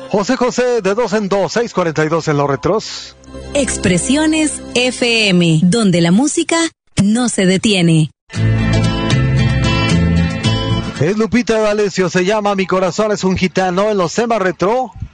José José, de 2 en 2, 6:42 en los retros. Expresiones FM, donde la música no se detiene. Es Lupita D'Alessio, se llama Mi corazón es un gitano en los temas retro.